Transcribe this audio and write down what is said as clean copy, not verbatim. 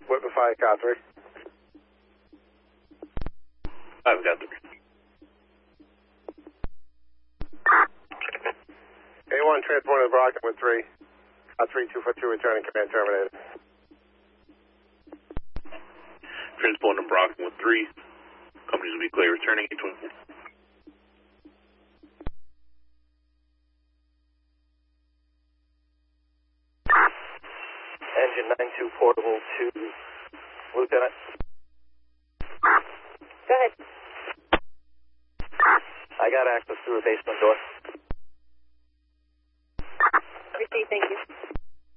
Whitman 5, car 3. I've got 3. A1 transport to Brockton with 3. 3242 returning, command terminated. Transport to Brockton with 3. Companies will be clear returning 824. Engine 92 portable to Lieutenant. Go ahead. I got access through a basement door. Received, thank you.